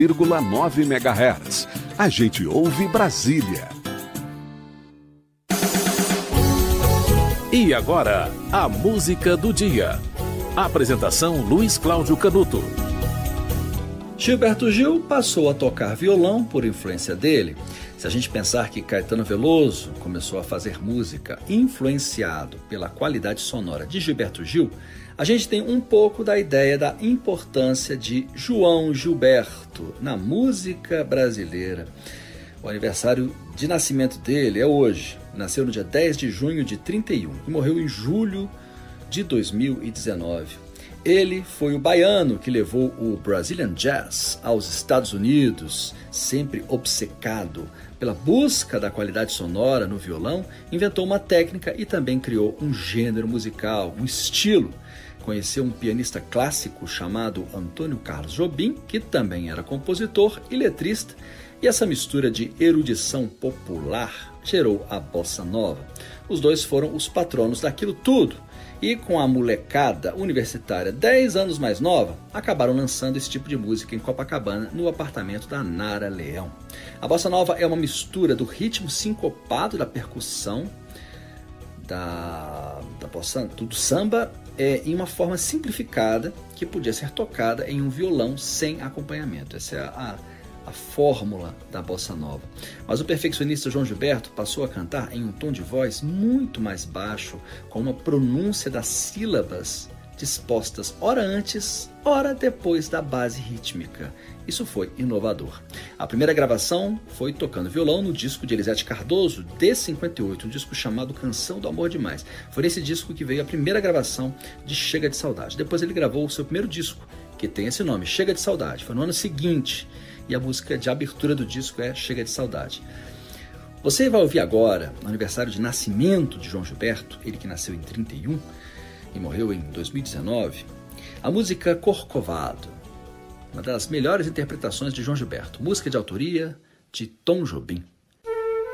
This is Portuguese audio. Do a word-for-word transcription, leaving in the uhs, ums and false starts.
vírgula nove megahertz. A gente ouve Brasília. E agora, a música do dia. Apresentação Luiz Cláudio Canuto. Gilberto Gil passou a tocar violão por influência dele. Se a gente pensar que Caetano Veloso começou a fazer música influenciado pela qualidade sonora de Gilberto Gil, a gente tem um pouco da ideia da importância de João Gilberto na música brasileira. O aniversário de nascimento dele é hoje. Nasceu no dia dez de junho de trinta e um e morreu em julho de dois mil e dezenove. Ele foi o baiano que levou o Brazilian Jazz aos Estados Unidos, sempre obcecado pela busca da qualidade sonora no violão, inventou uma técnica e também criou um gênero musical, um estilo. Conheceu um pianista clássico chamado Antônio Carlos Jobim, que também era compositor e letrista, e essa mistura de erudição popular gerou a bossa nova. Os dois foram os patronos daquilo tudo, e com a molecada universitária dez anos mais nova, acabaram lançando esse tipo de música em Copacabana, no apartamento da Nara Leão. A bossa nova é uma mistura do ritmo sincopado da percussão, da, da bossa, do samba, é, em uma forma simplificada que podia ser tocada em um violão sem acompanhamento. Essa é a, a fórmula da bossa nova. Mas o perfeccionista João Gilberto passou a cantar em um tom de voz muito mais baixo, com uma pronúncia das sílabas dispostas ora antes, ora depois da base rítmica. Isso foi inovador. A primeira gravação foi tocando violão no disco de Elisete Cardoso, de cinquenta e oito, um disco chamado Canção do Amor Demais. Foi nesse disco que veio a primeira gravação de Chega de Saudade. Depois ele gravou o seu primeiro disco, que tem esse nome, Chega de Saudade. Foi no ano seguinte, e a música de abertura do disco é Chega de Saudade. Você vai ouvir agora, no aniversário de nascimento de João Gilberto, ele que nasceu em trinta e um e morreu em dois mil e dezenove, a música Corcovado, uma das melhores interpretações de João Gilberto, música de autoria de Tom Jobim.